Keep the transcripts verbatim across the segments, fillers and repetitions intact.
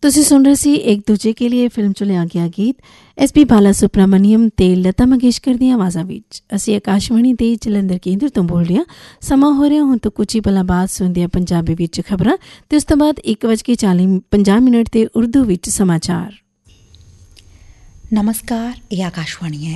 ਤੁਸੀਂ ਸੁਣ ਰਹੇ ਸੀ ਇੱਕ ਦੂਜੇ ਕੇ ਲਈ ਫਿਲਮ ਚੋਂ ਲਿਆ ਗਿਆ ਗੀਤ ਐਸ ਪੀ ਬਾਲਾ ਸੁਬਰਾਮਨੀਅਮ ਤੇ ਲਤਾ ਮੰਗੇਸ਼ਕਰ ਦੀਆਂ ਆਵਾਜ਼ਾਂ ਵਿੱਚ। ਅਸੀਂ ਆਕਾਸ਼ਵਾਣੀ ਦੇ ਜਲੰਧਰ ਕੇਂਦਰ ਤੋਂ ਬੋਲ ਰਹੇ ਹਾਂ। ਸਮਾਂ ਹੋ ਰਿਹਾ ਹੁਣ ਤੋਂ ਕੁਝ ਹੀ ਪਲਾਂ ਬਾਅਦ ਸੁਣਦੇ ਹਾਂ ਪੰਜਾਬੀ ਵਿੱਚ ਖਬਰਾਂ ਤੇ ਉਸ ਤੋਂ ਬਾਅਦ ਇੱਕ ਵੱਜ ਕੇ ਚਾਲੀ ਪੰਜਾਹ ਮਿੰਟ ਤੇ ਉਰਦੂ ਵਿੱਚ ਸਮਾਚਾਰ। नमस्कार, ये आकाशवाणी है।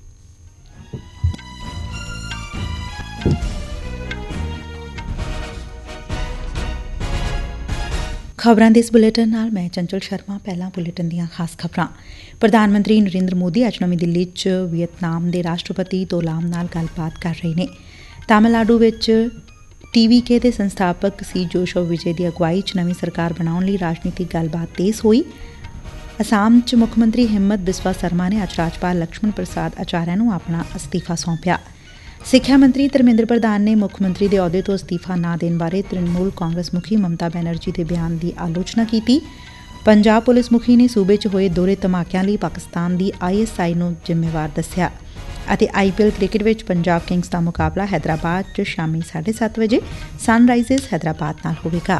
ਖਬਰਾਂ ਦੇ ਇਸ ਬੁਲੇਟਿਨ ਨਾਲ ਮੈਂ ਚੰਚਲ ਸ਼ਰਮਾ। ਪਹਿਲਾਂ ਬੁਲੇਟਿਨ ਦੀਆਂ ਖਾਸ ਖਬਰਾਂ। ਪ੍ਰਧਾਨ ਮੰਤਰੀ ਨਰਿੰਦਰ ਮੋਦੀ ਅੱਜ ਨਵੀਂ ਦਿੱਲੀ 'ਚ ਵੀਅਤਨਾਮ ਦੇ ਰਾਸ਼ਟਰਪਤੀ ਤੋਲਾਮ ਨਾਲ ਗੱਲਬਾਤ ਕਰ ਰਹੇ ਨੇ। ਤਾਮਿਲਨਾਡੂ ਵਿੱਚ ਟੀ ਵੀ ਕੇ ਦੇ ਸੰਸਥਾਪਕ ਸੀ ਜੋਸ਼ੋ ਵਿਜੇ ਦੀ ਅਗਵਾਈ 'ਚ ਨਵੀਂ ਸਰਕਾਰ ਬਣਾਉਣ ਲਈ ਰਾਜਨੀਤਿਕ ਗੱਲਬਾਤ ਤੇਜ਼ ਹੋਈ। ਅਸਾਮ 'ਚ ਮੁੱਖ ਮੰਤਰੀ ਹਿੰਮਤ ਬਿਸਵਾ ਸਰਮਾ ਨੇ ਅੱਜ ਰਾਜਪਾਲ ਲਕਸ਼ਮਣ ਪ੍ਰਸਾਦ ਆਚਾਰਿਆ ਨੂੰ ਆਪਣਾ ਅਸਤੀਫਾ ਸੌਂਪਿਆ। ਸਿੱਖਿਆ ਮੰਤਰੀ ਧਰਮਿੰਦਰ ਪ੍ਰਧਾਨ ਨੇ ਮੁੱਖ ਮੰਤਰੀ ਦੇ ਅਹੁਦੇ ਤੋਂ ਅਸਤੀਫਾ ਨਾ ਦੇਣ ਬਾਰੇ ਤ੍ਰਿਣਮੂਲ ਕਾਂਗਰਸ ਮੁਖੀ ਮਮਤਾ ਬੈਨਰਜੀ ਦੇ ਬਿਆਨ ਦੀ ਆਲੋਚਨਾ ਕੀਤੀ। ਪੰਜਾਬ ਪੁਲਿਸ ਮੁਖੀ ਨੇ ਸੂਬੇ 'ਚ ਹੋਏ ਦੋਹਰੇ ਧਮਾਕਿਆਂ ਲਈ ਪਾਕਿਸਤਾਨ ਦੀ ਆਈ ਐਸ ਆਈ ਨੂੰ ਜ਼ਿੰਮੇਵਾਰ ਦੱਸਿਆ। ਅਤੇ ਆਈ ਪੀ ਐਲ ਕ੍ਰਿਕਟ ਵਿੱਚ ਪੰਜਾਬ ਕਿੰਗਸ ਦਾ ਮੁਕਾਬਲਾ ਹੈਦਰਾਬਾਦ 'ਚ ਸ਼ਾਮੀ ਸਾਢੇ ਸੱਤ ਵਜੇ ਸਨਰਾਈਜ਼ਰਸ ਹੈਦਰਾਬਾਦ ਨਾਲ ਹੋਵੇਗਾ।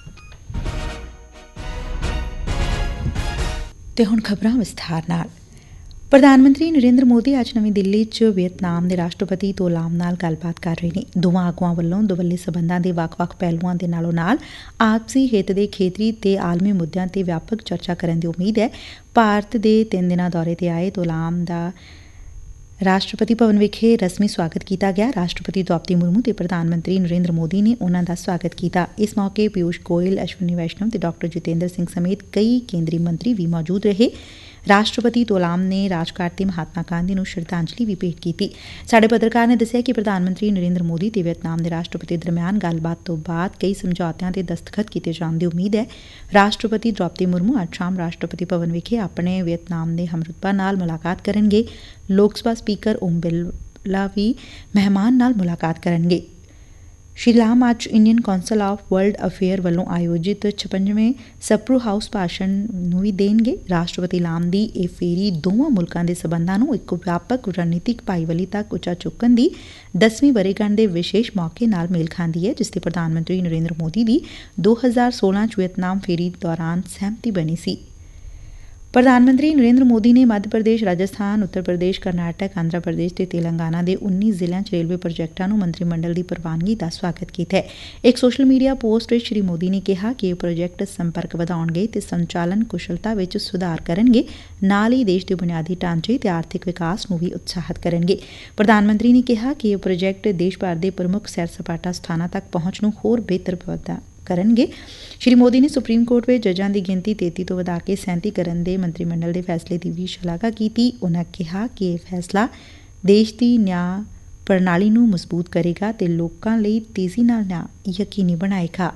ਤੇ ਹੁਣ ਖਬਰਾਂ ਵਿਸਥਾਰ ਨਾਲ। ਪ੍ਰਧਾਨ ਮੰਤਰੀ ਨਰਿੰਦਰ ਮੋਦੀ ਅੱਜ ਨਵੀਂ ਦਿੱਲੀ 'ਚ ਵੀਅਤਨਾਮ ਦੇ ਰਾਸ਼ਟਰਪਤੀ ਤੋਲਾਮ ਨਾਲ ਗੱਲਬਾਤ ਕਰ ਰਹੇ ਨੇ। ਦੋਵਾਂ ਆਗੂਆਂ ਵੱਲੋਂ ਦੁਵੱਲੇ ਸਬੰਧਾਂ ਦੇ ਵੱਖ-ਵੱਖ ਪਹਿਲੂਆਂ ਦੇ ਨਾਲੋਂ ਨਾਲ ਆਪਸੀ ਹਿੱਤ ਦੇ ਖੇਤਰੀ ਤੇ ਆਲਮੀ ਮੁੱਦਿਆਂ ਤੇ ਵਿਆਪਕ ਚਰਚਾ ਕਰਨ ਦੀ ਉਮੀਦ ਹੈ। ਭਾਰਤ ਦੇ ਤਿੰਨ ਦਿਨਾਂ ਦੌਰੇ ਤੇ ਆਏ ਤੋਲਾਮ ਦਾ ਰਾਸ਼ਟਰਪਤੀ ਭਵਨ ਵਿਖੇ ਰਸਮੀ ਸਵਾਗਤ ਕੀਤਾ ਗਿਆ। ਰਾਸ਼ਟਰਪਤੀ ਦ੍ਰੌਪਦੀ ਮੁਰਮੂ ਤੇ ਪ੍ਰਧਾਨ ਮੰਤਰੀ ਨਰਿੰਦਰ ਮੋਦੀ ਨੇ ਉਨ੍ਹਾਂ ਦਾ ਸਵਾਗਤ ਕੀਤਾ। ਇਸ ਮੌਕੇ ਪਿਊਸ਼ ਗੋਇਲ, ਅਸ਼ਵਨੀ ਵੈਸ਼ਨਵ ਤੇ ਡਾ ਜਤਿੰਦਰ ਸਿੰਘ ਸਮੇਤ ਕਈ ਕੇਂਦਰੀ ਮੰਤਰੀ ਵੀ ਮੌਜੂਦ ਰਹੇ। ਰਾਸ਼ਟਰਪਤੀ ਤੋਲਾਮ ਨੇ ਰਾਜਘਾਟ ਤੇ ਮਹਾਤਮਾ ਗਾਂਧੀ ਨੂੰ ਸ਼ਰਧਾਂਜਲੀ ਵੀ ਭੇਟ ਕੀਤੀ। ਸਾਡੇ ਪੱਤਰਕਾਰ ਨੇ ਦੱਸਿਆ ਕਿ ਪ੍ਰਧਾਨ ਮੰਤਰੀ ਨਰਿੰਦਰ ਮੋਦੀ ਤੇ ਵੀਅਤਨਾਮ ਦੇ ਰਾਸ਼ਟਰਪਤੀ ਦਰਮਿਆਨ ਗੱਲਬਾਤ ਤੋਂ ਬਾਅਦ ਕਈ ਸਮਝੌਤਿਆਂ ਤੇ ਦਸਤਖਤ ਕੀਤੇ ਜਾਣ ਦੀ ਉਮੀਦ ਹੈ। ਰਾਸ਼ਟਰਪਤੀ ਦ੍ਰੌਪਦੀ ਮੁਰਮੂ ਅੱਜ ਸ਼ਾਮ ਰਾਸ਼ਟਰਪਤੀ ਭਵਨ ਵਿਖੇ ਆਪਣੇ ਵੀਅਤਨਾਮ ਦੇ ਹਮਰੁਤਬਾ ਨਾਲ ਮੁਲਾਕਾਤ ਕਰਨਗੇ। ਲੋਕ ਸਭਾ ਸਪੀਕਰ ਓਮ ਬਿਰਲਾ ਵੀ ਮਹਿਮਾਨ ਨਾਲ ਮੁਲਾਕਾਤ ਕਰਨਗੇ। ਸ਼੍ਰੀ ਲਾਮ ਅੱਜ Indian council of world affair ਵੱਲੋਂ ਆਯੋਜਿਤ ਛਪੰਜਵੇਂ ਸਪਰੂ ਹਾਊਸ ਭਾਸ਼ਣ ਨੂੰ ਵੀ ਦੇਣਗੇ। ਰਾਸ਼ਟਰਪਤੀ ਲਾਮ ਦੀ ਇਹ ਫੇਰੀ ਦੋਵਾਂ ਮੁਲਕਾਂ ਦੇ ਸਬੰਧਾਂ ਨੂੰ ਇੱਕ ਵਿਆਪਕ ਰਣਨੀਤਿਕ ਭਾਈਵਾਲੀ ਤੱਕ ਉੱਚਾ ਚੁੱਕਣ ਦੀ ਦਸਵੀਂ ਵਰ੍ਹੇਗੰਢ ਦੇ ਵਿਸ਼ੇਸ਼ ਮੌਕੇ ਨਾਲ ਮੇਲ ਖਾਂਦੀ ਹੈ, ਜਿਸ ਤੇ ਪ੍ਰਧਾਨ ਮੰਤਰੀ ਨਰਿੰਦਰ ਮੋਦੀ ਦੀ ਦੋ ਹਜ਼ਾਰ ਸੋਲਾਂ 'ਚ ਵੀਅਤਨਾਮ ਫੇਰੀ ਦੌਰਾਨ ਸਹਿਮਤੀ ਬਣੀ ਸੀ। ਪ੍ਰਧਾਨ ਮੰਤਰੀ ਨਰਿੰਦਰ ਮੋਦੀ ਨੇ ਮੱਧ ਪ੍ਰਦੇਸ਼, ਰਾਜਸਥਾਨ, ਉੱਤਰ ਪ੍ਰਦੇਸ਼, ਕਰਨਾਟਕ, ਆਂਧਰਾ ਪ੍ਰਦੇਸ਼ ਤੇ ਤੇਲੰਗਾਨਾ ਦੇ ਉੱਨੀ ਜ਼ਿਲ੍ਹਿਆਂ 'ਚ ਰੇਲਵੇ ਪ੍ਰੋਜੈਕਟਾਂ ਨੂੰ ਮੰਤਰੀ ਮੰਡਲ ਦੀ ਪ੍ਰਵਾਨਗੀ ਦਾ ਸਵਾਗਤ ਕੀਤਾ ਹੈ। ਇੱਕ ਸੋਸ਼ਲ ਮੀਡੀਆ ਪੋਸਟ ਵਿੱਚ ਸ਼੍ਰੀ ਮੋਦੀ ਨੇ ਕਿਹਾ ਕਿ ਇਹ ਪ੍ਰੋਜੈਕਟ ਸੰਪਰਕ ਵਧਾਉਣਗੇ ਤੇ ਸੰਚਾਲਨ ਕੁਸ਼ਲਤਾ ਵਿੱਚ ਸੁਧਾਰ ਕਰਨਗੇ, ਨਾਲ ਹੀ ਦੇਸ਼ ਦੇ ਬੁਨਿਆਦੀ ਢਾਂਚੇ ਤੇ ਆਰਥਿਕ ਵਿਕਾਸ ਨੂੰ ਵੀ ਉਤਸ਼ਾਹਿਤ ਕਰਨਗੇ। ਪ੍ਰਧਾਨ ਮੰਤਰੀ ਨੇ ਕਿਹਾ ਕਿ ਇਹ ਪ੍ਰੋਜੈਕਟ ਦੇਸ਼ ਭਰ ਦੇ ਪ੍ਰਮੁੱਖ ਸੈਰ ਸਪਾਟਾ ਸਥਾਨਾਂ ਤੱਕ ਪਹੁੰਚ ਨੂੰ ਹੋਰ ਬਿਹਤਰ ਕਰਨਗੇ। ਸ਼੍ਰੀ ਮੋਦੀ ਨੇ ਸੁਪਰੀਮ ਕੋਰਟ ਵਿੱਚ ਜੱਜਾਂ ਦੀ ਗਿਣਤੀ ਤੇਤੀ ਤੋਂ ਵਧਾ ਕੇ ਸੈਂਤੀ ਕਰਨ ਦੇ ਮੰਤਰੀ ਮੰਡਲ ਦੇ ਫੈਸਲੇ ਦੀ ਵੀ ਸ਼ਲਾਘਾ ਕੀਤੀ। ਉਨ੍ਹਾਂ ਕਿਹਾ ਕਿ ਇਹ ਫੈਸਲਾ ਦੇਸ਼ ਦੀ ਨਿਆਂ ਪ੍ਰਣਾਲੀ ਨੂੰ ਮਜ਼ਬੂਤ ਕਰੇਗਾ ਤੇ ਲੋਕਾਂ ਲਈ ਤੇਜ਼ੀ ਨਾਲ ਨਿਆਂ ਯਕੀਨੀ ਬਣਾਏਗਾ।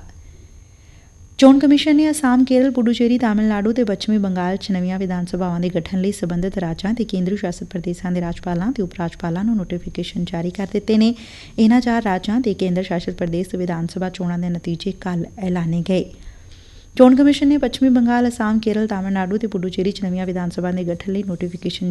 ਚੋਣ ਕਮਿਸ਼ਨ ਨੇ ਅਸਾਮ, ਕੇਰਲ, ਪੁਡੂਚੇਰੀ, ਤਾਮਿਲਨਾਡੂ ਤੇ ਪੱਛਮੀ ਬੰਗਾਲ 'ਚ ਨਵੀਆਂ ਵਿਧਾਨ ਸਭਾਵਾਂ ਦੇ ਗਠਨ ਲਈ ਸਬੰਧਤ ਰਾਜਾਂ ਤੇ ਕੇਂਦਰੀ ਸ਼ਾਸਤ ਪ੍ਰਦੇਸ਼ਾਂ ਦੇ ਰਾਜਪਾਲਾਂ ਤੇ ਉਪ ਰਾਜਪਾਲਾਂ ਨੂੰ ਨੋਟੀਫਿਕੇਸ਼ਨ ਜਾਰੀ ਕਰ ਦਿੱਤੇ ਨੇ। ਇਨ੍ਹਾਂ ਚਾਰ ਰਾਜਾਂ ਤੇ ਕੇਂਦਰ ਸ਼ਾਸਤ ਪ੍ਰਦੇਸ਼ ਦੇ ਵਿਧਾਨ ਸਭਾ ਚੋਣਾਂ ਦੇ ਨਤੀਜੇ ਕੱਲ੍ਹ ਐਲਾਨੇ ਗਏ। ਚੋਣ ਕਮਿਸ਼ਨ ਨੇ ਪੱਛਮੀ ਬੰਗਾਲ, ਅਸਾਮ, ਕੇਰਲ, ਤਾਮਿਲਨਾਡੂ ਤੇ ਪੁਡੂਚੇਰੀ 'ਚ ਨਵੀਆਂ ਵਿਧਾਨ ਸਭਾ ਦੇ ਗਠਨ ਲਈ ਨੋਟੀਫਿਕੇਸ਼ਨ